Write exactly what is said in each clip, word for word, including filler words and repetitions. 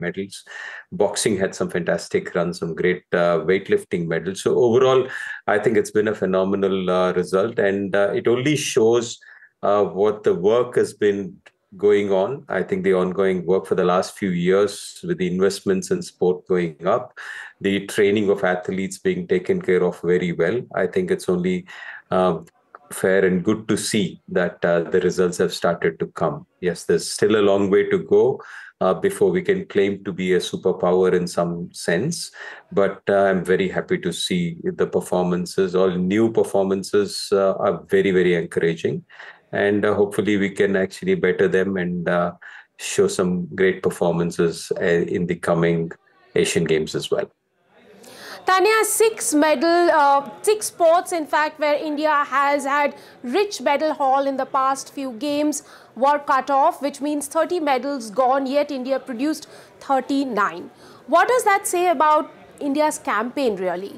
medals. Boxing had some fantastic runs, some great uh, weightlifting medals. So overall, I think it's been a phenomenal uh, result, and uh, it only shows uh, what the work has been going on. I think the ongoing work for the last few years with the investments in sport going up, the training of athletes being taken care of very well. I think it's only uh, fair and good to see that uh, the results have started to come. Yes, there's still a long way to go uh, before we can claim to be a superpower in some sense. But uh, I'm very happy to see the performances. All new performances uh, are very, very encouraging. And uh, hopefully we can actually better them and uh, show some great performances uh, in the coming Asian Games as well. Tanya, six medal, uh, six sports, in fact, where India has had rich medal haul in the past few games were cut off, which means thirty medals gone, yet India produced thirty-nine. What does that say about India's campaign, really?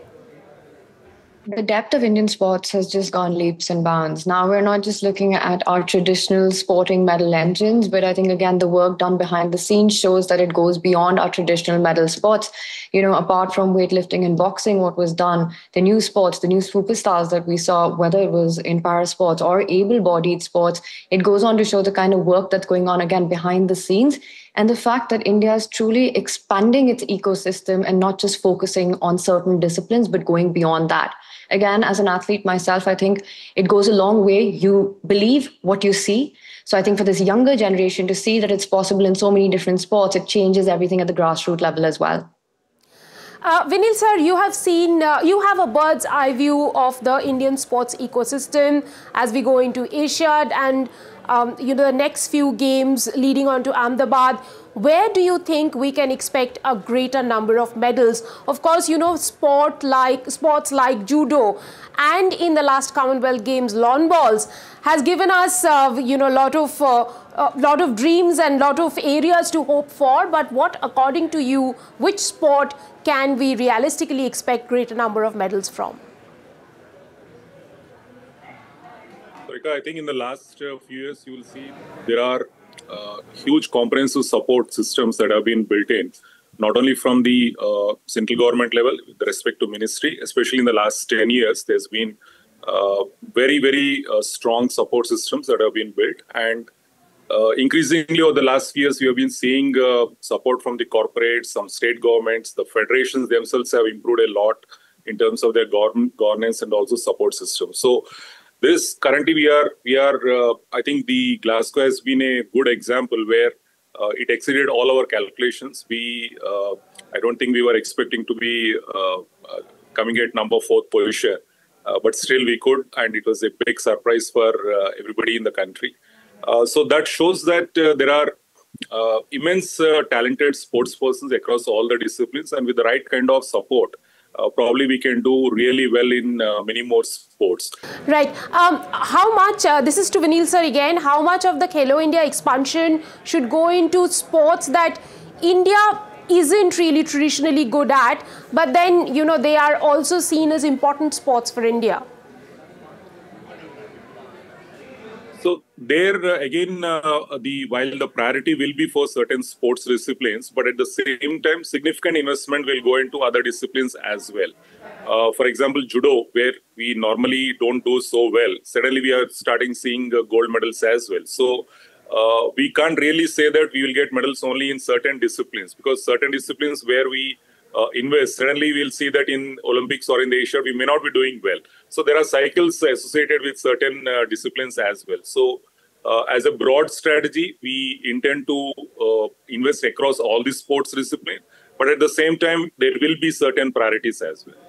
The depth of Indian sports has just gone leaps and bounds. Now we're not just looking at our traditional sporting medal engines, but I think, again, the work done behind the scenes shows that it goes beyond our traditional medal sports. You know, apart from weightlifting and boxing, what was done, the new sports, the new superstars that we saw, whether it was in para sports or able-bodied sports, it goes on to show the kind of work that's going on, again, behind the scenes. And the fact that India is truly expanding its ecosystem and not just focusing on certain disciplines, but going beyond that. Again, as an athlete myself, I think it goes a long way. You believe what you see. So I think for this younger generation to see that it's possible in so many different sports, it changes everything at the grassroots level as well. Uh, Vinil sir, you have seen, uh, you have a bird's eye view of the Indian sports ecosystem as we go into Asiad and um, you know, the next few games leading on to Ahmedabad. Where do you think we can expect a greater number of medals? Of course, you know, sport like sports like judo and in the last Commonwealth Games, lawn bowls has given us, uh, you know, a lot of uh, a lot of dreams and lot of areas to hope for. But what, according to you, which sport can we realistically expect greater number of medals from? I think in the last uh, few years, you will see there are uh, huge comprehensive support systems that have been built in, not only from the uh, central government level with respect to ministry, especially in the last ten years, there's been uh, very, very uh, strong support systems that have been built. And uh, increasingly over the last few years, we have been seeing uh, support from the corporates, some state governments, the federations themselves have improved a lot in terms of their government governance and also support systems. So this currently we are, we are. Uh, I think the Glasgow has been a good example where uh, it exceeded all our calculations. We, uh, I don't think we were expecting to be uh, uh, coming at number fourth position, uh, but still we could, and it was a big surprise for uh, everybody in the country. Uh, so that shows that uh, there are uh, immense uh, talented sports persons across all the disciplines, and with the right kind of support, Uh, probably we can do really well in uh, many more sports. Right. Um, how much, uh, this is to Vinil sir again, how much of the Khelo India expansion should go into sports that India isn't really traditionally good at, but then, you know, they are also seen as important sports for India? So there uh, again, uh, the while the priority will be for certain sports disciplines, but at the same time, significant investment will go into other disciplines as well. Uh, for example, judo, where we normally don't do so well, suddenly we are starting seeing uh, gold medals as well. So uh, we can't really say that we will get medals only in certain disciplines, because certain disciplines where we Uh, invest, suddenly we'll see that in Olympics or in the Asia, we may not be doing well. So there are cycles associated with certain uh, disciplines as well. So uh, as a broad strategy, we intend to uh, invest across all the sports disciplines, but at the same time, there will be certain priorities as well.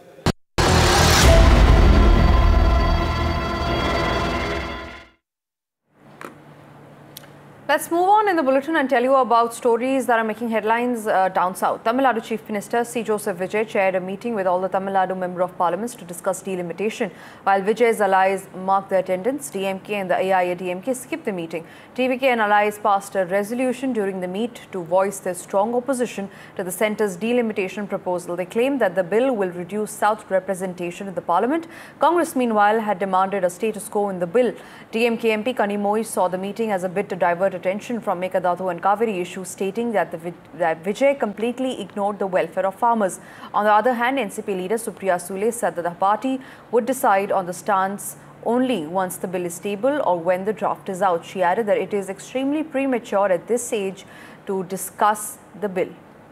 Let's move on in the bulletin and tell you about stories that are making headlines uh, down south. Tamil Nadu Chief Minister C. Joseph Vijay chaired a meeting with all the Tamil Nadu Member of Parliaments to discuss delimitation. While Vijay's allies marked the attendance, D M K and the A I A D M K skipped the meeting. T V K and allies passed a resolution during the meet to voice their strong opposition to the centre's delimitation proposal. They claimed that the bill will reduce south representation in the Parliament. Congress, meanwhile, had demanded a status quo in the bill. D M K M P Kanimoi saw the meeting as a bid to divert divert attention from Mekadatu and Kaveri issue, stating that, the, that Vijay completely ignored the welfare of farmers. On the other hand, N C P leader Supriya Sule said that the party would decide on the stance only once the bill is stable or when the draft is out. She added that it is extremely premature at this stage to discuss the bill.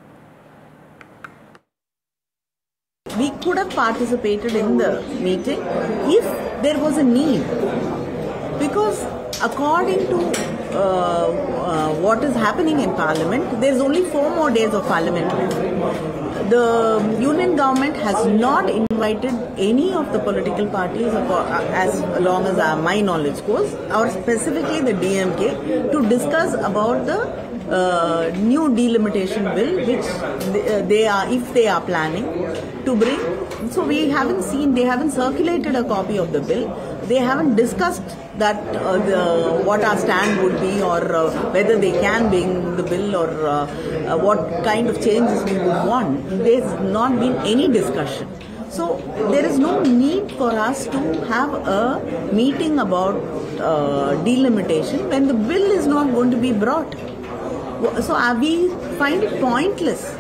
We could have participated in the meeting if there was a need, because according to uh, uh, what is happening in Parliament, there is only four more days of Parliament. The Union government has not invited any of the political parties, as long as my knowledge goes, or specifically the D M K, to discuss about the uh, new delimitation bill, which they are, if they are planning to bring. So we haven't seen, they haven't circulated a copy of the bill. They haven't discussed that uh, the, what our stand would be, or uh, whether they can bring the bill, or uh, uh, what kind of changes we would want. There's not been any discussion. So there is no need for us to have a meeting about uh, delimitation when the bill is not going to be brought. So uh, we find it pointless.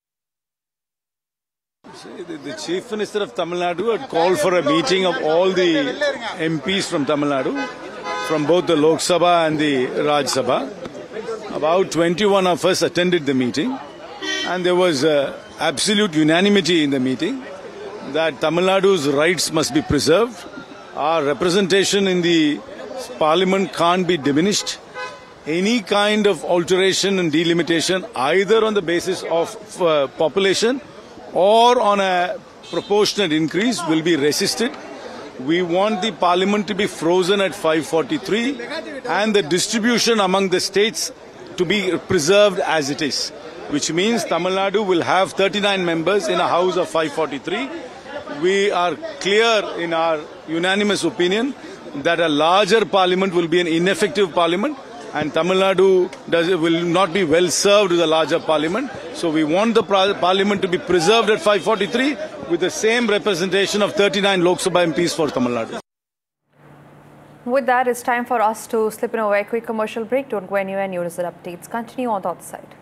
The, the Chief Minister of Tamil Nadu had called for a meeting of all the M Ps from Tamil Nadu, from both the Lok Sabha and the Raj Sabha. About twenty-one of us attended the meeting, and there was uh, absolute unanimity in the meeting that Tamil Nadu's rights must be preserved. Our representation in the Parliament can't be diminished. Any kind of alteration and delimitation, either on the basis of uh, population or on a proportionate increase, will be resisted. We want the Parliament to be frozen at five forty-three and the distribution among the states to be preserved as it is, which means Tamil Nadu will have thirty-nine members in a house of five forty-three. We are clear in our unanimous opinion that a larger Parliament will be an ineffective Parliament, and Tamil Nadu does, will not be well served with a larger Parliament. So we want the Parliament to be preserved at five forty-three with the same representation of thirty-nine Lok Sabha M Ps for Tamil Nadu. With that, it's time for us to slip in a very quick commercial break. Don't go anywhere. News and updates continue on the other side.